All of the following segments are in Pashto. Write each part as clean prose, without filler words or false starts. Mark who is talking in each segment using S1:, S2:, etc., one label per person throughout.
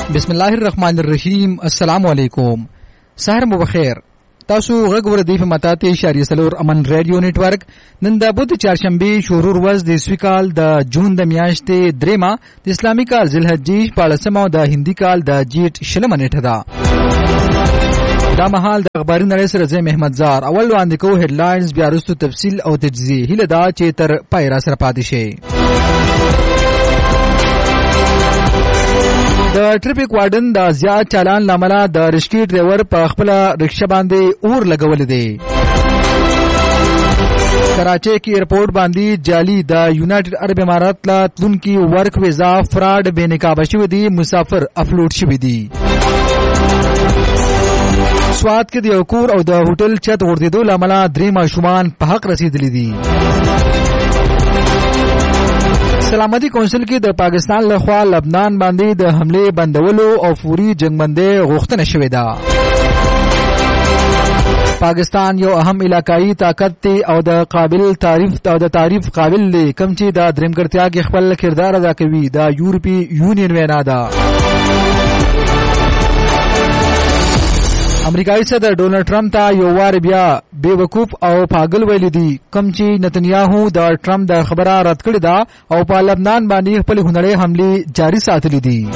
S1: بسم الله الرحمن الرحیم. السلام علیکم. سحر مو بخیر. تاسو غږ وردی په متاته شاری سلور امن ریډیو نتورک. نن د بود چهارشنبه شروع ورځ د سویکال د جون د میاشتې دریمه د اسلامي کال ذوالحجې 14 او د هندي کال د جیټ شلمه نیټه ده. دا مهال د اخباري نړۍ سره زم احمد زار اول وړاندې کوو هډلاینز، بیا وروسته تفصیل او تجزیه. هیله ده چې تر پای را سره پاتې شئ. د ټریفیک وارډن د زیات چالان لامله د رشکی ډرایور په خپل رکشه باندې اور لګول دی. کراچۍ کې ایرپورټ باندې جعلي د یونایټډ عرب امارات لا تلونکي ورک ویزا فراډ بې نقابه شوي دي. مسافر افلوډ شوي دي. سوات کې د یو کور او د هوټل چت غورځېدو لامله 3 ماشومان په حق رسیدلي دي. سلامتی کونسل کې د پاکستان لخوا لبنان باندې د حمله بندولو او فوري جنگبندۍ غوښتنه شوې ده. پاکستان یو اهم علاقائی طاقت دی او د تعریف قابل دی، کوم چې د درېمګړتیا کې خپل کردار ادا کوي. د یورپی یونین وینا ده. امریکایي صدر ډونلډ ټرمپ ته یو وار بیا بیوقوف او پاگل ویل دي، کوم چې نتنیاهو د ټرمپ د خبره رد کړې ده او په لبنان باندې خپل هنري حمله جاری ساتلې دي.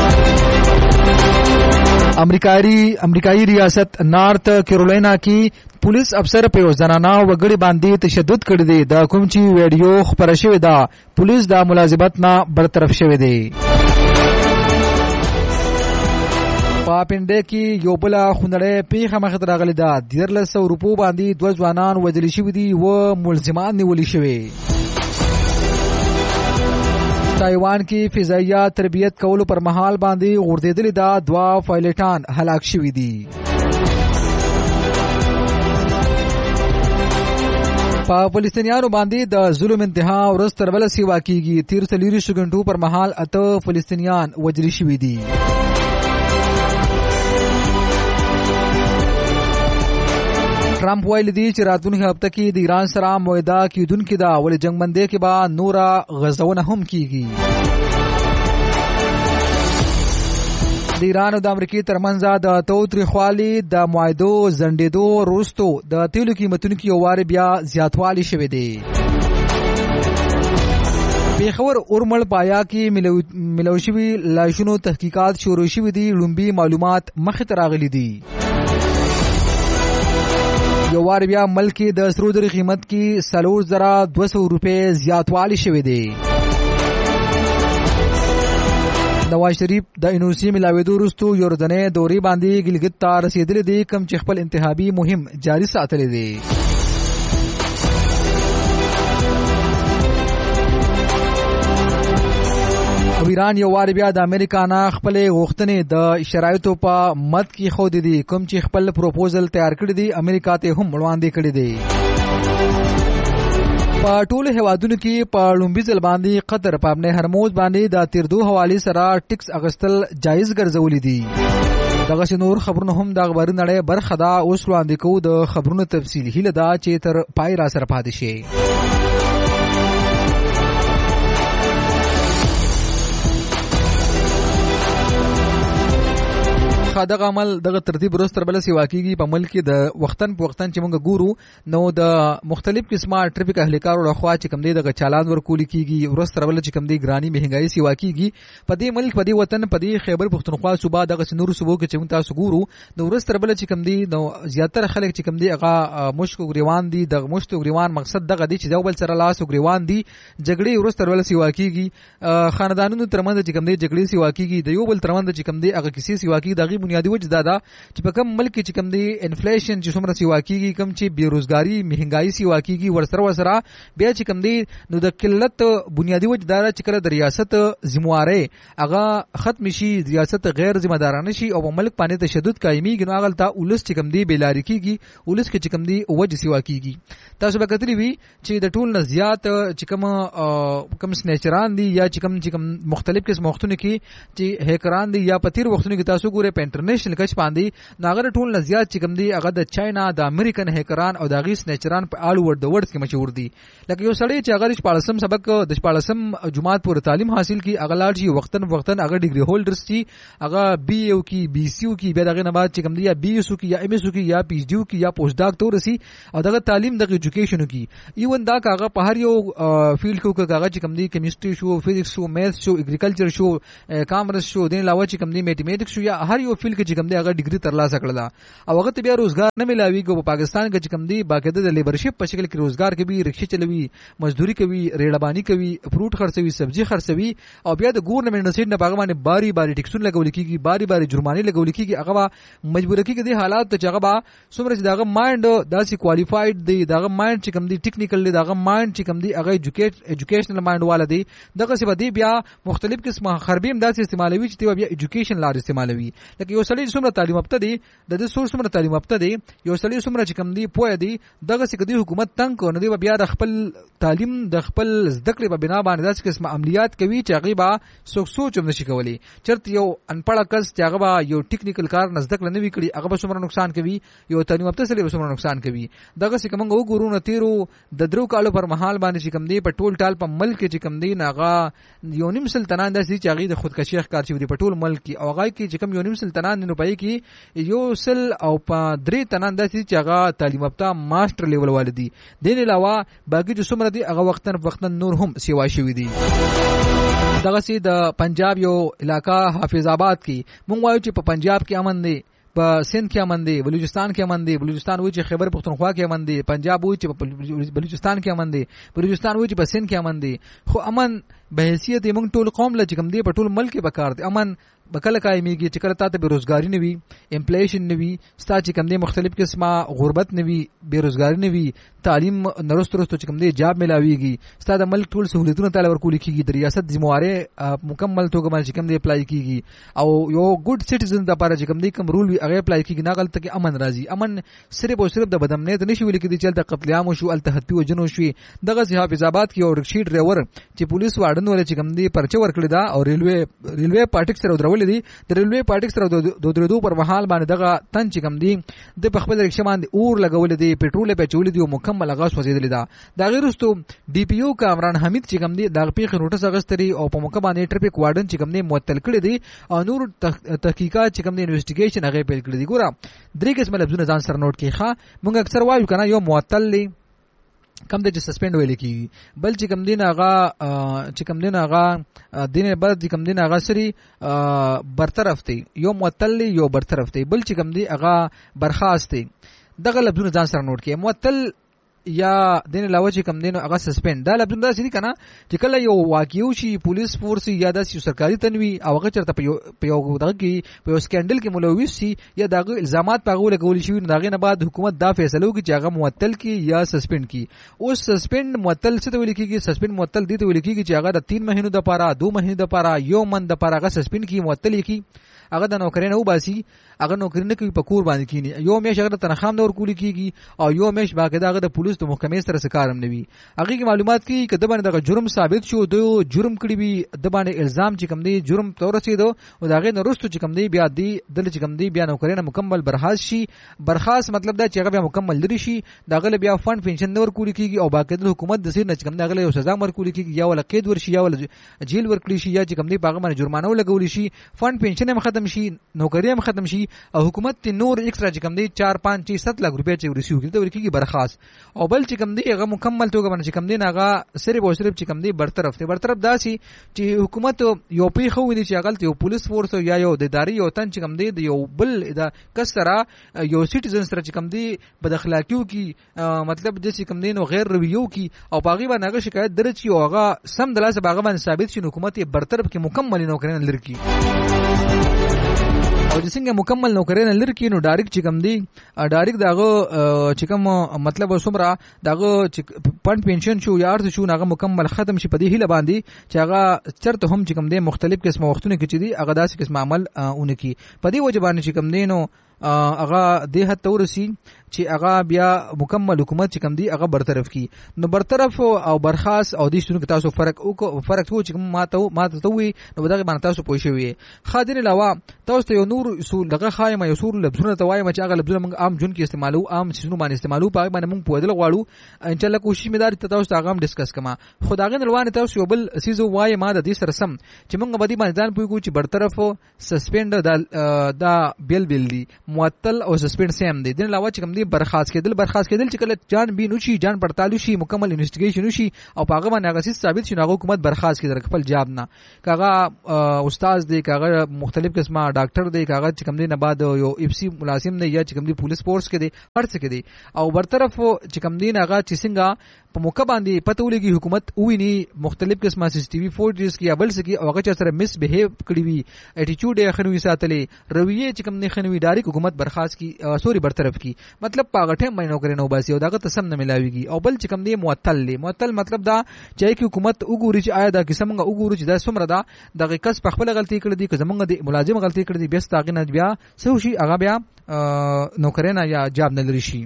S1: امریکایي ریاست نارت کیرولینا کې پولیس افسر په یو زنانه وګړي باندې تشدد کړی دی. د کوم چې ویډیو خبره شوې ده پولیس د ملازمت نه برطرف شوی دی. په پنډه کې یو بل خونړی پیښه مخته راغلې ده. 1300 روپو باندې 2 ځوانان وژل شوي دي و ملزمان نیولي شوي. تایوان کې فضائیه تربیت کولو پر مهال باندې غورځېدلې ده. 2 پایلټان هلاک شوي دي. په فلسطینیانو باندې د ظلم انتها ورځ تر بله سیوا کیږي. 43 غنټو پر مهال 8 فلسطینیان وژل شوي دي. ټرمپ ویل دی چې راتلونکي هفته کې د ایران سره معاهده کیدونکې ده، ولې جنگبندۍ کې به نوره غزونه هم کیږي. د ایران او د امریکې ترمنځ د تاوتریخوالي د معاهدو ځنډېدو وروسته د تیلو قیمتونو کې یو وار بیا زیاتوالی شوی دی. پیښور اورمل پایا کې ملو شوي لاشونو تحقیقات شروع شوي دي. لومبي معلومات مخې ته راغلي دي. یو وار بیا ملک کې د سرو زرو قیمت کې 4200 روپے زیاتوالی شوی دی. نواز شریف د انوسی ملاویدو وروسته یو ورځنۍ دورې باندې ګلګت ته رسیدلی دی، کوم چې خپل انتخابي مهم جاری ساتلی دی. او ایران یو وار بیا د امریکا نه خپل غوښتنې د شرایطو په مد کې خود دي، کوم چې خپل پروپوزل تیار کړی دی امریکا ته هم وړاندې کړی دی. په ټولو هیوادونو کې په لومبي ځل باندې قطر په ابن هرموز باندې د تیردو حوالې سره ټیکس اغستل جایز ګرځولي دي. دغه نور خبرونه هم د اخباري نړۍ برخه ده. اوس وړاندې کوو د خبرونو تفصیل. هیله ده چې تر پای را سره پاتې شئ. دغه عمل دغه ترتیب وروسته تر بله سیوا کیږي. په ملک کې د وختن په وختن چې موږ ګورو نو د مختلف قسمه ټریفیک اهلکارو لخوا چې کوم دی دغه چالان ورکول کیږي. وروسته تر بله چې کوم دی ګرانی مهنګای سیوا کیږي. په دې ملک په دې وطن په دې خیبر پښتونخوا صوبه دغه نورو صوبو کې چې موږ تاسو ګورو نو وروسته تر بله چې کوم دی نو زیاتره خلک چې کوم دی هغه مشک ګریوان دي. د مشک ګریوان مقصد دغه دی چې یو بل سره لاس ګریوان دي. جګړې وروسته تر بله سیوا کیږي. خاندانونو ترمنځ چې کوم دی جګړې سیوا کیږي. د یو بل ترمنځ چې کوم دی هغه کیسې سیوا کیږي. دغه بنیادی وجه دا چې په کوم ملک کې چې کوم دی انفلیشن چې څومره سیوا کیږي، کوم چې بیروزګاری مهنګای سیوا کیږي، ورسره بیا چې کوم دی نو د قلت بنیادی وجه دا چې کله د ریاست ذمہواری هغه ختم شي، ریاست غیر ذمہ دارانه شي او په ملک باندې تشدد قایمیږي، نو هغه ته ولس چې کوم دی بیلاری کیږي، ولس کې چې کوم دی وجه سیوا کیږي. تاسو به کتلی وی چې د ټول نه زیات چې کوم سنیچران دي یا چې کوم مختلف قسم وختونه کې چې هیکران دي یا پتیر وختونه کې تاسو ګوره انټرنیشنل کچ باندې ناغره ټول نه زیات چې کوم دی هغه د چاینا د امریکن هیکران او د غیس نیچران په آل اوور د ورلد کې مشهور دي. لکه یو سړی چې هغه 14 سبق د 14 جماعت پورې تعلیم حاصل کی هغه لاړ شي وختن هغه ډیګري هولډرز چې هغه بي یو کی بي سی یو کی به دغه نه بعد چې کوم دی یا بي یو کی یا ام اس یو کی یا پی ایچ ډی کی یا پوسټ ډاک تور سي او دغه تعلیم دغه ایجوکیشن کی ایون دا هغه په هر یو فیلډ کې هغه چې کوم دی کیمستري شو فزکس شو میث شو اګریکلچر شو کامرس شو دین علاوه چې کوم دی میتھمیټکس شو یا هر یو فیلډ کې چې کوم دی هغه ډیګري ترلاسه کړل او هغه ته بیا روزګار نه ملاويږي په پاکستان کې چې کوم دی باقاعده د لیبرشپ په شکل کې روزګار کوي رکشې چلوي مزدوري کوي ریړبانی کوي فروټ خرڅوي سبزی خرڅوي او بیا د ګورنمنت سیټ نه باغ باندې باری باری ټیکسونه لګول کیږي باری باری جرمانه لګول کیږي هغه مجبور کیږي د حالات ته چې هغه څومره چې دغه مایند داسې کوالیفاید دی دغه مایند چې کوم دی ټیکنیکل دی دغه مایند چې کوم دی هغه ایجوکیشنل مایند والا دی دغه څه بدی بیا مختلف قسمه خربیم داسې استعمالوي چې بیا ایجوکیشن لار استعمالوي. لکه یو سړی څومره تعلیم یافته دی د دې څومره تعلیم یافته دی یو سړی څومره چې کوم دی پوهه دی دغه څه کدي حکومت تنگ کو نه دی بیا د خپل تعلیم د خپل زده کړې په بنا باندې داسې قسمه عملیات کوي چې هغه با سوچ هم نشي کولی. چرته یو انپړه کس چې هغه با یو ټیکنیکل کار نزدک نه وی کړي هغه به څومره نقصان کوي یو تعلیم یافته سړي به څومره نقصان کوي. دغه څه کوم وګورو نه تیرو د درو کالو پر مهال باندې چې کوم دی په ټول ټال په ملک کې چې کوم دی ناغه یو نیم سلطنان داسې چې هغه د خودکشي ښکار شي په ټول ملک کې او هغه کې چې کوم یو نیم سلطنان نه پای کې یو سل او په درې تنان داسې چې هغه تعلیم یافته ماستر لیول والدي دین علاوه باقي چې څومره دی هغه وختن نور هم سیوا شوی دي. دغه سي د پنجاب یو علاقہ حافظ آباد کې مونږ وایو چې په پنجاب کې امن دی په سند کې امن دی بلوچستان کې امن دی بلوچستان وایي چې خیبر پختونخوا کې امن دی پنجاب وایي چې په بلوچستان کې امن دی بلوچستان وایي چې په سند کې امن دی خو امن به حیثیت موږ ټول قوم له چې کوم دی په ټول ملک کې بکار دی امن بکله قائمیږي چې کله تاسو بیروزګاری نه وي امپلیشن نه وي ستاسو چې کوم دی مختلف قسمه غربت نه وي بیروزګاری نه وي تعلیم نرستو چې کوم دی جاب ملاويږي ستاسو ملک ټول سہولتونه تعالی ورکول کیږي د ریاست ذمہواره مکمل توګه باندې کوم دی اپلای کیږي او یو ګډ سټیزن د لپاره چې کوم دی کوم رول وي هغه اپلای کیږي نه غلطه کې امن راځي امن صرف او صرف د بدامنیت نشي ویل کېږي چې د قتل عام شو التهدی او جنو شو دغه حافظ آباد کې او رکشي ډرایور چې پولیس واردن ول چې کوم دی پرچه ورکړی دا او ریلوی پارټیک سره درول دي د ریلوی پارټیک سره د درودو پر مهال باندې دغه تن چې کوم دی د خپل رکشه باندې اور لګول دي پټرول په چول دي او مکمل غاز وزیدل دا دا غیرستو ډي پی او کامران حمید چې کوم دی د پیښ نوټس اغستري او په موقع باندې ټریفیک وارډن چې کوم دی معطل کړی دي او نور تحقیقات چې کوم دی انویسټیګیشن هغه پیل کړی دي ګوره درې قسم لفظونه ځان سره نوٹ کړئ ښا موږ اکثر وایو کنه یو معطل دی کم د سسپند ویل کی بل چې کم دین هغه دین بعد کم دین هغه سری برطرف دی یو معطل یو برطرف دی بل چې کم دی هغه برخاست دی دغه لفظونه ځان سره نوٹ کړئ معطل یا دین علاوه چې کم دین هغه سسپند دا لفظونه داسې دي کنه چې کله یو واقعو شي پولیس فورس یا داسې سرکاري تنوي او هغه چرته په یو دغه کې په یو سکندل کې ملوث شي یا دغه الزامات په غوړه کول شي دغه نه بعد حکومت دا فیصله وکړي چې هغه معطل کی یا سسپند کی اوس سسپند معطل څه ته ویل کیږي سسپند معطل دي ته ویل کیږي چې هغه د 3 مهینو د پاره 2 مهینو د پاره یو من د پاره هغه سسپند کی معطل کی هغه د نوکری نه وباسي هغه نوکری نه کوي په کور باندې کینی یو میش هغه تنخواه نور کولی کیږي او یو میش باقاعده هغه د پولیس د محکمې سره سکارم نوي هغه کی معلومات کی کده باندې دغه جرم ثابت شو د جرم کړي وي د باندې الزام چې کوم دی جرم تور رسیدو او دغه نورستو چې کوم دی بیا دی دل چې کوم دی بیا نوکری نه مکمل برخاست شي برخاست مطلب دا چې هغه بیا مکمل لري شي دغه بیا فند پنشن نور کولی کیږي او باقاعده حکومت د سیر نه چې کوم دغه یو سزا مر کولی کیږي یا ول قید ورشي یا ول جیل ورکړي شي یا چې کوم دی باغ باندې جرمانه لګول شي فند پنشن هم ختم شي نوکری هم ختم شي او حکومت نور ایکسترا چې کوم دی 4-5-7 لک روپیا چې ورسیو کیږي ورکیږي برخاست او بل چې کوم دی هغه مکمل توګه باندې چې کوم دی هغه صرف او صرف چې کوم دی برطرف دی برطرف داسي چې حکومت یو پیښه ویني چې هغه یو پولیس فورس یا یو د اداري یو تن چې کوم دی د یو بل د کسره یو سټیزن سره چې کوم دی بد اخلاقیو کی مطلب د چې کوم دی نو غیر رویو کی او باغی باندې هغه شکایت درچ یو هغه سم د لاسه باغ باندې ثابت شي حکومت یې برطرف کې مکمل نوکرین لري او د څنګه مکمل نوکرین لري نو ډایرکټ چې کوم دی ډایرکټ داغه چې کوم مطلب وسمره داغه پند پنشن شو یا ارث شو هغه مکمل ختم شي په دې هله باندې چې هغه چرته هم چې کوم دی مختلف قسم وختونه کې چې دی هغه داسې قسم عمل اونکي په دې وجه باندې چې کوم دی نو هغه د حد تورسي چې هغه بیا مکمل حکومت چې کم دی هغه برطرف کی. نو برطرف او برخاست او د شنو کې تاسو فرق وو چې ماته ته وي نو دغه باندې تاسو پوه شوي. خادن علاوه تاسو ته یو نور اصول دغه خایم یو اصول لفظونه ته وایم چې هغه لفظونه موږ عام جون کې استعمالو عام شنو باندې استعمالو په باندې موږ پوهدل غواړو ان شاء الله کوشش مې دار ته تاسو هغه ډیسکس کما. خداغه روان تاسو یو بل سیزو وای ما د دې سره سم چې موږ باندې باندې ځان پوهیږو چې برطرف سسپند دا بیل دی معطل او سسپند سیم دی. دین علاوه چې کوم دی برخاست کېدل چې کله جان بین وشي جان پړتال وشي مکمل انویسټیګیشن وشي او په هغه باندې هغه ثابت شي هغه حکومت برخاست کېدل خپل جاب نه کاغه استاد دی کاغه مختلف قسمه ډاکټر دی کاغه چې کوم دی نه بعد یو اف سی ملازم دی یا چې کوم دی پولیس فورس کې دی هر څه کې دی او برطرف چې کوم دی هغه چې څنګه په موقع باندې پته ولګي حکومت ویني مختلف قسمه سی سی ټي وی فوټیج کې ابل سکی او هغه چې سره مس بیهیو کړی وي اټیټیوډ یې خنوي ساتلې رویه چې کوم نه خنوي ډایرک حکومت برخاست کی برطرف کی مطلب پاغه ټیم مینو کرے نو باسي او داغه تسم نه ملاويږي او بل چې کوم دی معطل مطلب دا چې کی حکومت وګوري چې آیا دا قسمه وګوري چې دا سمره دا دغه کس په خپل غلطي کړې دي که زمونږ د ملازم غلطي کړې دي بیا ستاغه نه بیا سو شي هغه بیا نوکرینه یا جاب نه لري شي.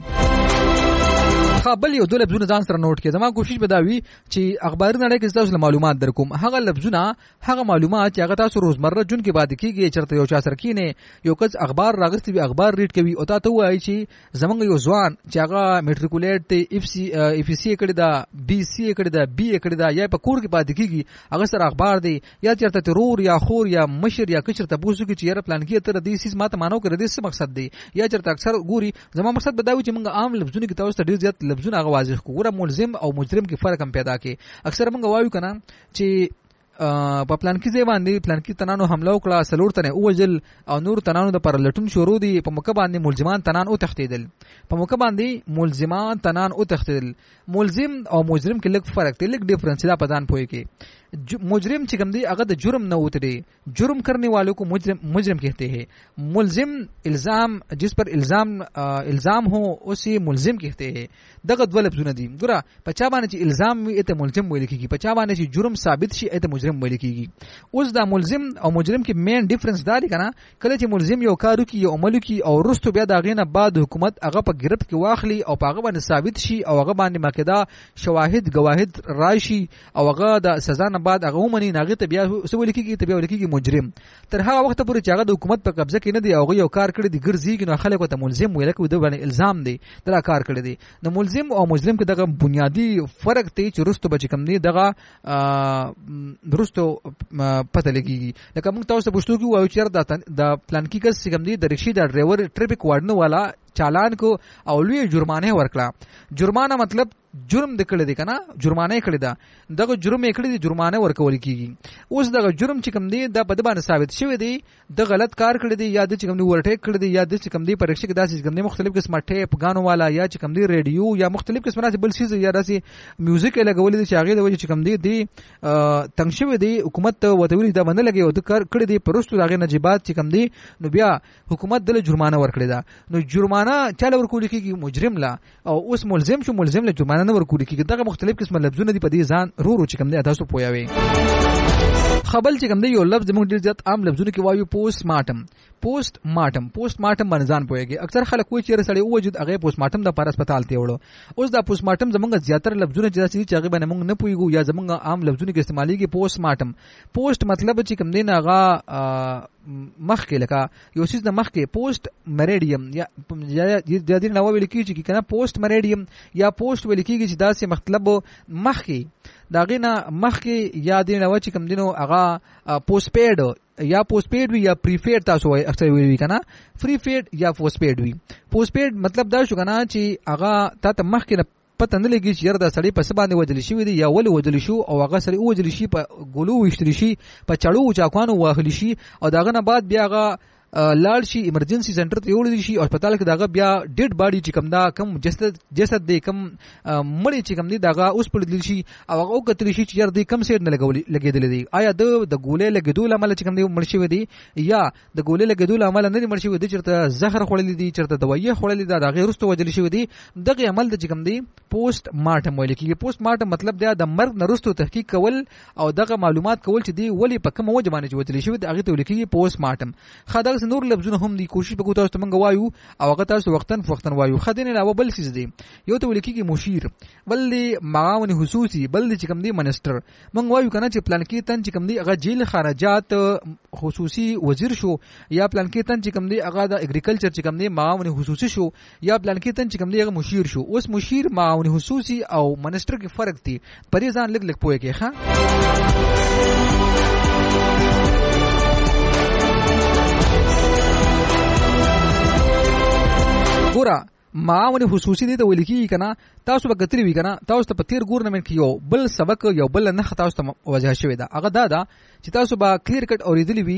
S1: بل یو دوه لفظونه ځان سره نوٹ کړئ. زما کوشش به دا وي چې اخباري نړۍ کې تاسو معلومات درکوم هغه لفظونه هغه معلومات چې هغه تاسو روزمره جون کې باندې کیږي چرته یو چا سره کینې یو کس اخبار راغستې وي اخبار ریډ کوي او تاسو وایي چې زمونږ یو ځوان چې هغه میټریکولیټ ته اف سی کړی دا بی سی کړی دا بی کړی دا یا په کور کې باندې کیږي هغه سره اخبار دی یا چرته ترور یا خور یا مشر یا کچرته بوزو کې چې یاره پلان کې تر دې سیس ماته مانو کړی دې څه مقصد دی یا چرته اکثر ګوري زما مقصد بداوي چې موږ عام لفظونه کې تاسو ته ډیر زیات لفظونه هغه واضح کوو ملزم او مجرم کې فرق هم پیدا کې اکثر موږ وایو کنه چې په پلان کې ځای باندې پلان کې تنانو حمله وکړه سلور تنه اوجل او نور تنانو د پر لټون شروع دي په موقع باندې ملزمان تنان او تختیدل په موقع باندې ملزمان تنان او تختیدل. ملزم او مجرم کې لږ فرق دی لږ ډیفرنس دا پدان پوي کې مجرم چې کوم دی هغه د جرم نه وته دی جرم کرنے والوں کو مجرم کہتے ہیں ملزم الزام جس پر الزام ہو اسے ملزم کہتے ہیں دغه دوه لفظونه دي ګوره پچا باندې چې الزام وي ته ملزم ویل کیږي پچا باندې چې جرم ثابت شي ته مجرم ویل کیږي. اوس دا ملزم او مجرم کې مین ډیفرنس دا دی کنه کله چې ملزم یو کارو کی یو عملو کی او رستو بیا دا غینه بعد حکومت هغه په گرفت کې واخلي او په هغه باندې ثابت شي او هغه باندې ماکدا شواهد گواهد راشي او هغه د سزا نه بعد هغه ومني ناغه ته بیا سو لیکيږي ته بیا لیکيږي مجرم تر هغه وخت پورې چې هغه د حکومت په قبضه کې نه دی او یو کار کړی دی ګرځي نو خلکو ته ملزم ویل کوي د باندې الزام دی دا کار کړی دی. نو ملزم او مجرم کې دغه بنیادی فرق دی چې رستو بچ کم دی دغه رستو پته لګيږي لکه موږ تاسو پښتو کې وایو چې د پلان کې کس کم دی د رکشي د ډرایور ټریفیک وارډن والا چالان کو او لوی جرمانه ورکړه. جرمانه مطلب جرم د کړی دی کنه جرمانه کړی دا دغه جرم یې کړی دی جرمانه ورکول کیږي. اوس دغه جرم چې کوم دی دا په د باندې ثابت شوی دی د غلط کار کړی دی یا د چې کوم دی ورټیک کړی دی یا د چې کوم دی پریکشې کې داسې کوم دی مختلف قسمه ټیپ غانو والا یا چې کوم دی ریډیو یا مختلف قسمه راځي بل شي یا داسې میوزیک لګول دي چې هغه د وجه چې کوم دی تنګ شوی دی حکومت وته ویل دا باندې لګي او د کار کړی دی پرستو دغه نجیبات چې کوم دی نو بیا حکومت د جرمانه ورکړی دا نو جرمانه چاله ورکول کیږي مجرم لا او اوس ملزم شو ملزم له جرمانه نه ورکول کیږي دغه مختلف قسمه لفظونه دي په دې ځان رو چې کوم دی تاسو پویاوي. خبل چې کوم دی یو لفظ موږ ډیر زیات عام لفظونه کې وایو پوسټ مارټم باندې ځان پويږي اکثر خلک کوی چې سړی وجود هغه پوسټ مارټم د پر هسپتال ته وړو. اوس دا پوسټ مارټم زمونږ زیاتره لفظونه چې هغه باندې موږ نه پويګو یا زمونږ عام لفظونه کې استعماليږي پوسټ مارټم پوسټ مطلب چې کوم دی هغه مخکې لکه یو څه د مخکې پوسټ مریډیم یا د دې نوو ویل کیږي چې کنه پوسټ مریډیم یا پوسټ ویل کیږي چې دا څه مطلب مخکې دا غینه مخکې یا د نوو چې کوم دینو هغه پوسټ پیډ یا پوسټ پیډ وی یا پریپیډ تاسو وایي اکثر وی کنه فری پیډ یا پوسټ پیډ وی. پوسټ پیډ مطلب دا شو کنه چې هغه ته مخکې پته نه لګي چې یاره دا سړی په سبا باندې وجل شي دی یا ول وجل شو او هغه سړی وجل شي په ګلو وشتري شي په چړو چاکوانو واخلی شي او داغه نه بعد بیا هغه لاړ شي ایمرجنسي سنټر ته وړل شي او هسپتال کې داغه بیا ډیډ باډي چې کوم دا کم جسد دی کم مړی چې کوم دی داغه اوس پړل شي او هغه کتل شي چې یاره دی کم سیټ نه لګیدل دی آیا د ګولې لګیدول عمل چې کوم دی مړ شي دی یا د ګولې لګیدول عمل نه دی مړ شي دی چرته زهر خورل دي چرته دوايي خورل دي داغه رستو وجل شي دی دغه عمل د چې کوم دی پوسټ مارټم ویل کیږي. پوسټ مارټم مطلب دی د مرګ نه رستو تحقیق کول او دغه معلومات کول چې دی ولی په کوم وجه باندې وجل شي دی هغه ته ویل کیږي پوسټ مارټم. خدای داسې نور لفظونه هم دي کوشش وکړو تاسو ته موږ وایو او هغه تاسو وختن فوختن وایو. خدین علاوه بل څه دي یو ته ولیکيږي مشیر، بل دی معاون خصوصي، بل دی چې کوم دی منسٹر. موږ وایو کنه چې پلان کې تن چې کوم دی هغه جیل خارجات خصوصي وزیر شو، یا پلان کې تن چې کوم دی هغه د اګریکلچر چې کوم دی معاون خصوصي شو، یا پلان کې تن چې کوم دی هغه مشیر شو. اوس مشیر معاون خصوصي او منسٹر کې فرق دی، پرې ځان لګ پوهه کې ښه. ګوره معاون خصوصي دي ته ویل کیږي کنه، تاسو به کتلی وی کنه، تاسو ته په تیر ګورنمنت کې یو بل سبق یو بل نه تاسو ته وجه شوی دا، هغه دا چې تاسو به کلیر کټ اوریدلی وی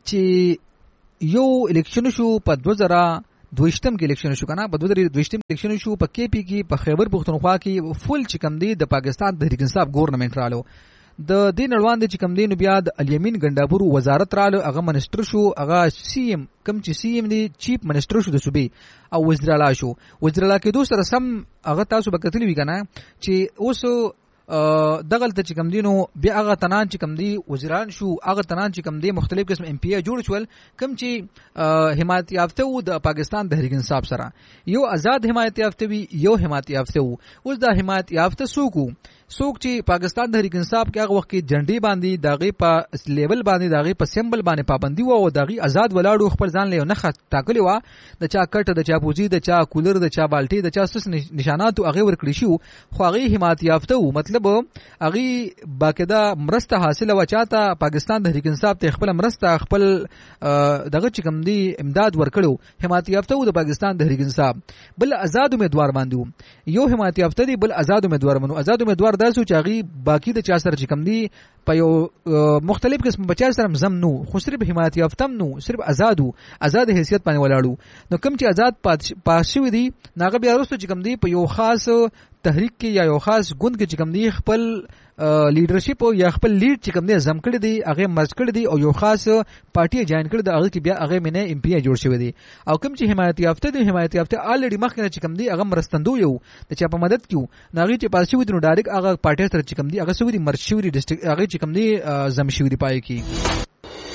S1: چې یو الیکشن شو په 2022 کې الیکشن شو کنه، په 2022 الیکشن شو په کې پی کې په خیبر پختونخوا کې فل چې کم دی د پاکستان تحریک انصاف ګورنمنت رالو. د دین روان دي چې کم دین بیا د الیمین ګندابور وزارت رالو، هغه منسٹر شو، هغه سی ایم کم چې سی ایم دی چیف منسٹر شو د صوبې او وزیر اعلی شو. وزیر اعلی کې دوه سره سم هغه تاسو به کتلی وی کنه چې اوس دغلته چې کم دینو بیا هغه تنان چې کم دی وزیران شو، هغه تنان چې کم دی مختلف قسم ام پی ای جوړ شول، کم چې حمایت یافته وو د پاکستان تحریک انصاف سره. یو آزاد حمایت یافته وی، یو حمایت یافته وو. اوس دا حمایت یافته څوک چې پاکستان تحریک انصاف کې هغه وخت کې جنډي باندې داغه په لیول باندې داغه په سمبل باندې پابندي وو او داغه آزاد ولاړو خپل ځان له نه ټاکلی و، د چا کټ، د چا پوزي، د چا کولر، د چا بالټي، د چا سس نشانات هغه ورکړي شو، خو هغه حمایت یافته وو. مطلب هغه باقاعده مرسته حاصله و، چاته پاکستان تحریک انصاف ته خپل مرسته خپل دغه چې کوم دی امداد ورکړو، حمایت یافته وو د پاکستان تحریک انصاف. بل آزاد امیدوار باندې یو حمایت یافته دی، بل آزاد امیدوار منو. آزاد امیدوار داسو چې هغه باقی د چا سره چې کم دی په یو مختلف قسم بچا سره زم نو، خو صرف حمایت یافتم نو، صرف آزاد حیثیت باندې ولاړو. نو کم چې آزاد پاس شوی دی ناغه بیا وروسته چې کم دی په یو خاص تحریک کې یا یو خاص ګوند کې چې کم دی خپل لیډرشپ او یا خپل لیډ چې کم دی زم کړی دی، هغه مرز کړی دی او یو خاص پارټي جوائن کړی دی، هغه کې بیا هغه منه ام پی ای جوړ شوی دی. او کم چې حمایت یافته دی، حمایت یافته الریډي مخکنه چې کم دی هغه مرستندو یو د چا په مدد کیو، هغه چې پاس شوی دی نو ډایرک هغه پارټي سره چې کم دی هغه سوي دی مرشوري ډیسټریکټ هغه چې کم دی زم شوی دی پای کې.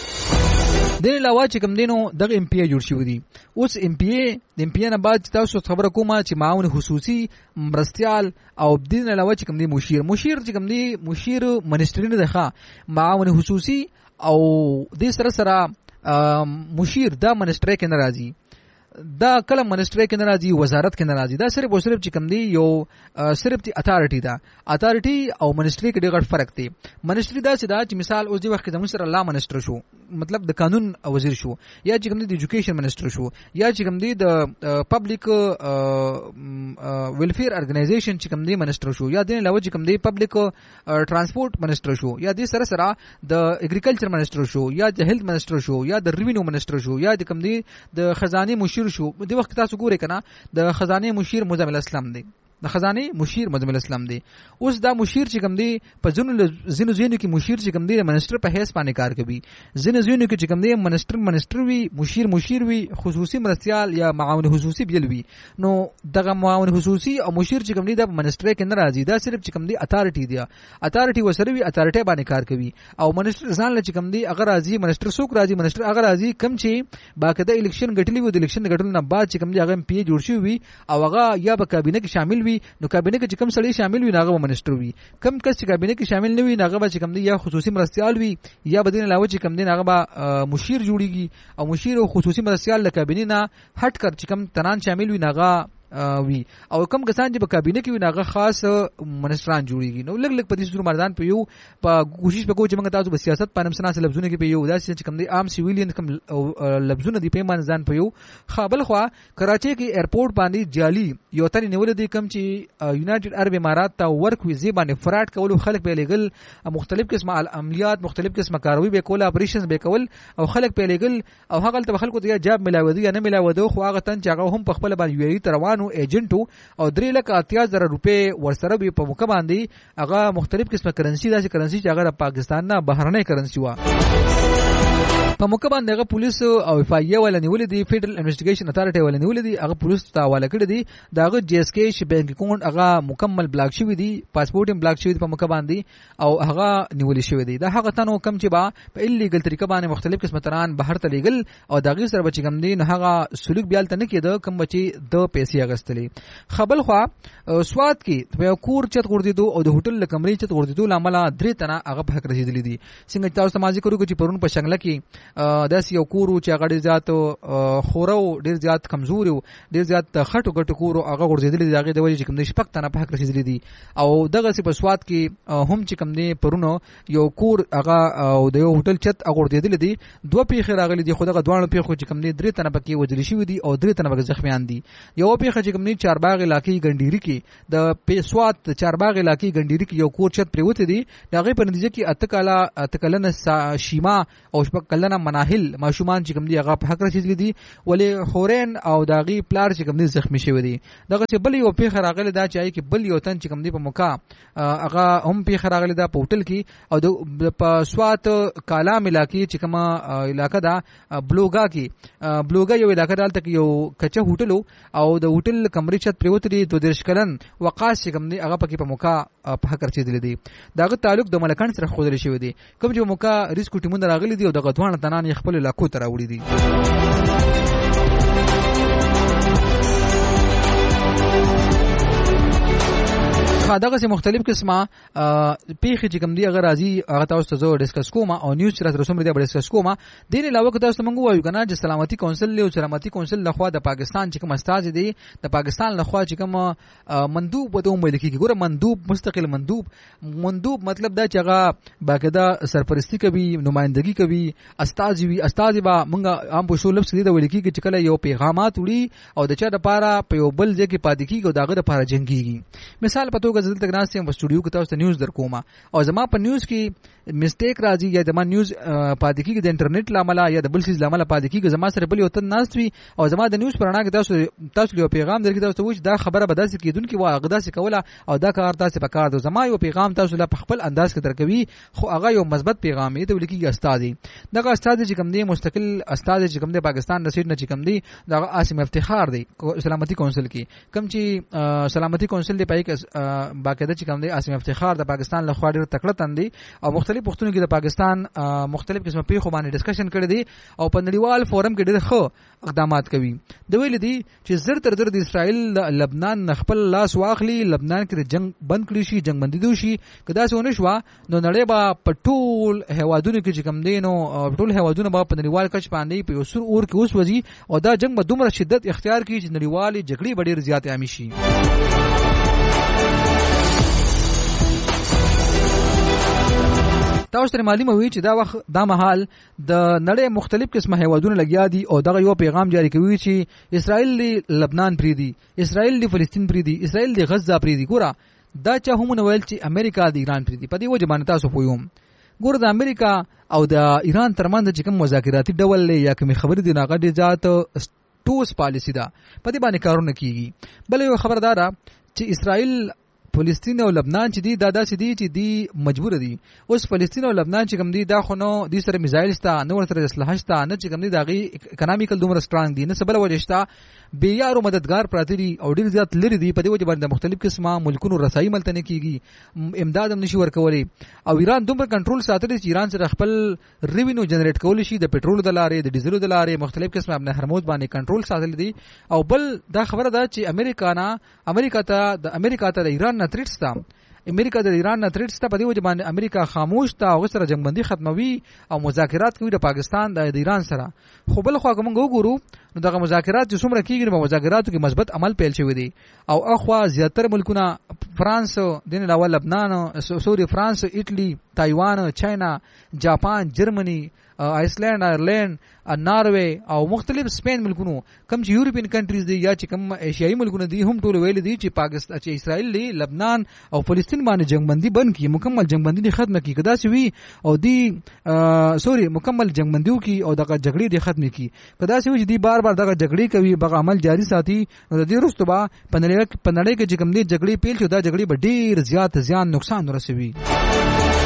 S1: دین علاوه چې کوم دینو دغه ام پی ای جوړ شوی دی. اوس ام پی ای نه بعد تاسو خبره کومه چې معاون خصوصي، مرستيال او دین علاوه چې کوم دی مشیر چې کوم دی مشیر منسٹری نه ده، معاون خصوصي او د سره مشیر دا منسٹری کې ناراضي، دا کله منسٹری کې ناراضي، وزارت کې ناراضي. دا صرف او صرف چې کوم دی یو صرف دی اتھارټي دا، اتھارټي او منسٹری کې ډېر فرق دی. منسٹری دا چې دا چې مثال اوس دی وخت کې زموږ سره لا منسٹر شو، مطلب د قانون وزیر شو، یا چې کوم دی د ایجوکیشن منسٹر شو، یا چې کوم دی د پبلک ویلفیر ارګنایزیشن چې کوم دی منسٹر شو، یا د علاوه چې کوم دی پبلک ترانسپورت منسٹر شو، یا د سره د اګریکلچر منسٹر شو، یا د هیلث منسٹر شو، یا د ریوینیو منسٹر شو، یا د کوم دی د خزانه مشیر شو. د وخت تاسو ګورئ کنه د خزانه مشیر مزمل اسلام دی، د خزانه مشیر مزمل اسلام دی. اوس دا مشیر چې کوم دی په زینو کې مشیر چې کوم دی منسٹر په حیث باندې کار کوي، زینو کې چې کوم دی منسٹر وی، مشیر وی، خصوصي مرستيال یا معاون خصوصي بیل وی. نو دغه معاون خصوصي او مشیر چې کوم دی د منسٹر کې ناراضي، دا صرف چې کوم دی اتھارټي دی، اتھارټي وسره وی، اتھارټي باندې کار کوي. او منسٹر ځان له چې کوم دی اگر راضي، منسٹر څوک راضي، منسٹر اگر راضي کم چې باقاعده الیکشن غټلی وي، د الیکشن غټل نه بعد چې کوم دی هغه پی جوړ شي وي او هغه یا په کابینه کې شامل وي. نو کابینه کې چې کوم سړی شامل وي هغه منسٹر وي، کم کس چې کابینه کې شامل نه وي هغه به چې کوم دی یا خصوصي مرستيال وي، یا بدین علاوه چې کوم دی هغه به مشیر جوړیږي. او مشیر او خصوصي مرستيال له کابینه نه هټ کر چې کوم تنان شامل وي هغه وی، او کم کسان چې په کابینه کې وي هغه خاص منسٹران جوړیږي. نو لګ په دې صورت مردان په یو په کوشش وکړو چې موږ تاسو په سیاست باندې سناسه لفظونه کې په یو داسې چې کوم دی عام سیویلین کوم لفظونه دی په منځان په یو خپل خو کراچي کې ایرپورټ باندې جعلی یو تل نیول دي کم چې یونایټډ عرب امارات ته ورک ویزه باندې فراډ کول، خلک په لیګل مختلف قسمه عملیات، مختلف قسمه کاروي به کول، اپریشنز به کول، او خلک په لیګل او هغه ته خلکو ته جاب ملاوي یا نه ملاوي، خو هغه تن چې هغه هم په خپل باندې ویری تروان ایجنټو او 3,80,000 روپے ورسره به په موقع باندې هغه مختلف قسمه کرنسی، داسې کرنسی چې هغه پاکستان نه بهرنۍ کرنسی و. په موقع باندې هغه پولیس او اف آی ول نیولې دي فیډرل انویسټیګیشن اتارټي ول نیولې دي هغه پولیس ته حواله کړی دي داغه جی اس کې ش بانک اکاونټ هغه مکمل بلاک شوی دی پاسپورت هم بلاک شوی دی په موقع باندې او هغه نیولې شوی دی دا هغه تنو کم چې با په الیګل طریقه باندې مختلف قسم تران بهر ته لیګل او داغه سره بچ کم دي نه هغه سلوک بیال ته نه کېده کم بچي د پیسې اغستلې خبل خو سواد کې په کور چت ور دي او د هوټل کمرې چت ور دي لامل درې تنه هغه په حق رسیدلې دي څنګه تاسو سماجی کړو چې پرون په شنګله کې داس یو کورو چې هغه ډیر زیات خورو ډیر زیات کمزوري ډیر زیات خټو ګټو کورو هغه ورزيدلې دغه د وجې کوم د شپک تنه په حق رسیدلې دي او دغه سی په سواد کې هم چې کوم دی پرونو یو کور هغه او د یو هوټل چت هغه ورزيدلې دي دوه پیخه راغلي دي خو دغه دوه پیخه چې کوم دی درې تنه پکې وجلی شوی دي او درې تنه پکې زخمیان دي یو پیخه چې کوم دی چارباغ علاقې ګنډيري کې د سواد چارباغ علاقې ګنډيري کې یو کور چت پریوته دي دغه په نتیجه کې اتکلن شیما او شپک کلنه مناهل ماشومان چې کوم دی هغه په حق رسیدلی دي ولې خورین او داغي پلار چې کوم دی زخمی شوی دي دغه چې بل یو پیخه راغلی دا چې کې بل یو تن چې کوم دی په موقع هغه هم پیخه راغلی دا په هوټل کې او په سوات کالام علاقې چې کوم علاقہ دا بلوګا یو علاقہ دالته کې یو کچا هوټل او د هوټل کمرې چت پریوتري 22 کلن وقاص چې کوم دی هغه پکې په موقع په حق رسیدلی دي داغه تعلق د ملکان سره خودل شوی دی کوم چې موقع ریسکو ټیمونه راغلي دي او دغه ځوان تنان خپل علاقو ته راوړي دي دغه سي مختلف قسمه پیخي چې کوم دی اگر راځي هغه تاسو ته زو ډیسکس کوم او نیوز چې تاسو سمره دی ډیسکس کوم دین علاوه که تاسو موږ وایو کنه چې سلامتی کونسل له سلامتی کونسل لخوا د پاکستان چې کوم استاد دی د پاکستان لخوا چې کوم مندوب وته ملي کې ګوره مندوب مستقل مندوب مطلب دا چې هغه باقاعده سرپرستی کوي نمائندګي کوي استاد با موږ عام په شو لفظ دی د ولیکي چې کله یو پیغامات وړي او د چا لپاره په یو بل ځای کې پاتې کیږي او داغه لپاره جنگيږي مثال پتو زل تک ناس په سټوډیو کې تاسو ته نیوز درکوما او زما په نیوز کې میسټیک راځي یا زما نیوز پاتې کیږي د انټرنیټ لامل یا د بل څه لامل پاتې کیږي زما سره بل یو تن ناس وي او زما د نیوز پرانا کې تاسو یو پیغام درکې تاسو وښ دا خبره به داسې کیدونکې وا غدا سي کوله او دا کار تاسو په کار دو زما یو پیغام تاسو له خپل انداز کې درکوي خو هغه یو مثبت پیغام دی د ولیکي استاد دغه استاد چې کوم دی مستقل استاد چې کوم دی پاکستان د سیټ نه چې کوم دی دغه عاصم افتخار دی سلامتی کونسل کې کوم چې سلامتی کونسل دی پای کې باقاعده چې کوم دی عاصم افتخار د پاکستان له خوا ډیر تکړه تندي او مختلف پښتون کې د پاکستان مختلف قسمه پیښو باندې ډسکشن کړی دی او په نړیوال فورم کې ډیر ښه اقدامات کوي د ویل دي چې زر تر در د اسرائیل لبنان خپل لاس واخلي لبنان کې جنگ بند کړی شي جنگ بندي دوشي کدا څونه شو نو نړۍ با پټول هوادونو کې چې کوم دی نو ټول هوادونو با په نړیوال کچ باندې په یوسر اور کې اوس وځي او دا جنگ به دومره شدت اختیار کړي چې نړیوالي جګړې ډیر زیات عامي شي تاسو ته معلومه وي چې دا وخت دا محل د نړۍ مختلف قسمه هیوادونه لګیا دي او دغه یو پیغام جاری کوي چې اسرائیل دی لبنان پری دی اسرائیل دی فلسطین پری دی اسرائیل دی غزه پری دی ګوره دا چا هم نو ویل چې امریکا دی ایران پری دی په دې وجه باندې تاسو پویوم ګوره د امریکا او د ایران ترمنځ چې کوم مذاکراتي ډول یا کوم خبرې دی ناغه دي ذات ټوس پالیسی دا په دې باندې کارونه کیږي بل یو خبردار چې اسرائیل فلسطین او لبنان چې دی دا داسې دی چې دی مجبور دي اوس فلسطین او لبنان چې کوم دی دا خو نو د سره میزایل ستا نو ورته اسلحه ستا نه چې کوم دی داغي اکونومیکل دومره سترانګ دي نه سبل وجه ستا بے یارو مددگار پراته دي او ډیر زیات لري دي په دې وجه باندې مختلف قسمه ملکونو رسایي ملته نه کیږي امداد هم نشي ورکولي او ایران دومره کنټرول ساتلی چې ایران سره خپل ریوینیو جنریټ کولی شي د پټرول د لارې د ډیزلو د لارې مختلف قسمه ابن هرمز باندې کنټرول ساتلی دي او بل دا خبره ده چې امریکا ته د ایران نه تریټستا امریکا د ایران نه تریټستا په دې وجه باندې امریکا خاموش تا او سره جنگبندي ختموي او مذاکرات کوي د پاکستان د ایران سره خو بل خو کوم وګورو نو دغه مذاکرات چې څومره کیږي په مذاکراتو کې مثبت عمل پیل شوی دی او اخوا زیاتره ملکونه فرانس دین علاوه لبنان فرانس ایټلی تایوان چاینا جاپان جرمنی آیسلند آیرلند ناروے او مختلف سپین ملکونو کم چې یورپین کنټریز دي یا چې کم ایشیایي ملکونه دي هم ټول ویل دي چې پاکستان چې اسرائیل دی لبنان او فلسطین باندې جنگبندي بند کی مکمل جنگبندي دي ختم کی کدا سی وی او دی مکمل جنگبندیو کی او دغه جګړې دي ختم کی کدا سی وی دي بار بار دغه جګړې کوي بغه عمل جاری ساتي نو د دې رستبا پنړې کې چې کم دي جګړې پیل شو دا جګړې به ډیر زیات زیان نقصان ورسوي